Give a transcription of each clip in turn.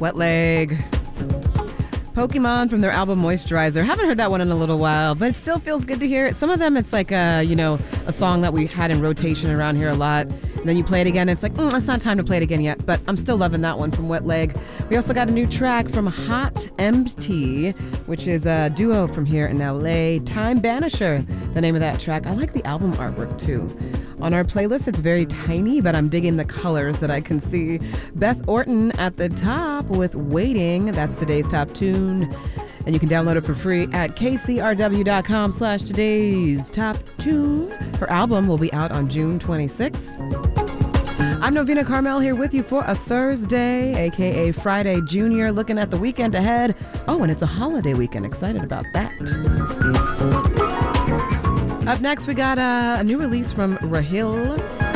Wet Leg. Pokemon from their album Moisturizer. Haven't heard that one in a little while, but it still feels good to hear it. Some of them, it's like a song that we had in rotation around here a lot. And then you play it again, it's like, it's not time to play it again yet. But I'm still loving that one from Wet Leg. We also got a new track from Hot MT, which is a duo from here in LA. Time Banisher, the name of that track. I like the album artwork too. On our playlist, it's very tiny, but I'm digging the colors that I can see. Beth Orton at the top with Waiting. That's today's top tune. And you can download it for free at kcrw.com/today's top tune. Her album will be out on June 26th. I'm Novena Carmel here with you for a Thursday, aka Friday Junior, looking at the weekend ahead. Oh, and it's a holiday weekend. Excited about that. Up next, we got a new release from Rahil.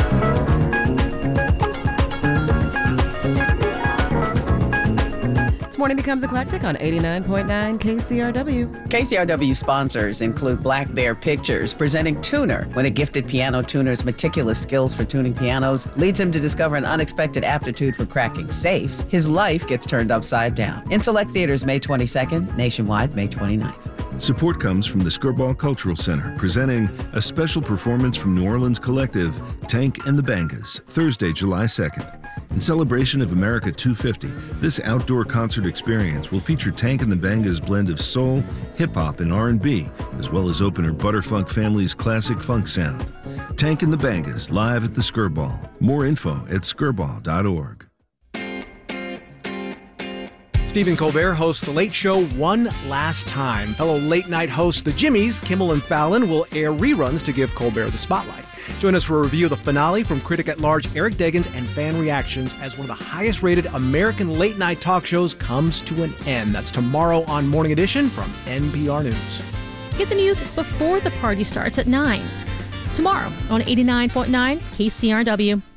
This morning becomes eclectic on 89.9 KCRW. KCRW sponsors include Black Bear Pictures, presenting Tuner. When a gifted piano tuner's meticulous skills for tuning pianos leads him to discover an unexpected aptitude for cracking safes, his life gets turned upside down. In select theaters May 22nd, nationwide May 29th. Support comes from the Skirball Cultural Center, presenting a special performance from New Orleans collective, Tank and the Bangas, Thursday, July 2nd. In celebration of America 250, this outdoor concert experience will feature Tank and the Bangas' blend of soul, hip-hop, and R&B, as well as opener Butterfunk Family's classic funk sound. Tank and the Bangas, live at the Skirball. More info at skirball.org. Stephen Colbert hosts The Late Show one last time. Fellow late-night hosts The Jimmys, Kimmel and Fallon, will air reruns to give Colbert the spotlight. Join us for a review of the finale from critic-at-large Eric Deggans and fan reactions as one of the highest-rated American late-night talk shows comes to an end. That's tomorrow on Morning Edition from NPR News. Get the news before the party starts at 9. Tomorrow on 89.9 KCRW.